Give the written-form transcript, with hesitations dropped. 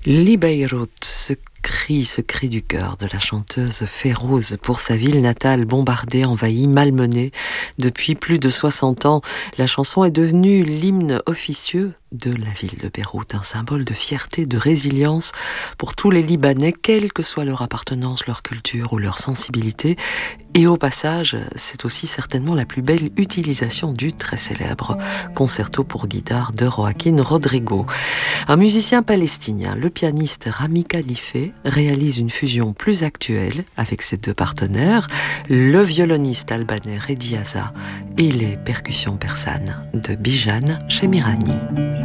Li Beyrout, ce cri du cœur de la chanteuse Férouz pour sa ville natale bombardée, envahie, malmenée depuis plus de 60 ans. La chanson est devenue l'hymne officieux de la ville de Beyrouth, un symbole de fierté, de résilience pour tous les Libanais, quelle que soit leur appartenance, leur culture ou leur sensibilité. Et au passage, c'est aussi certainement la plus belle utilisation du très célèbre concerto pour guitare de Joaquín Rodrigo. Un musicien palestinien, le pianiste Rami Khalifé, réalise une fusion plus actuelle avec ses deux partenaires, le violoniste albanais Redi Haza et les percussions persanes de Bijan Shemirani.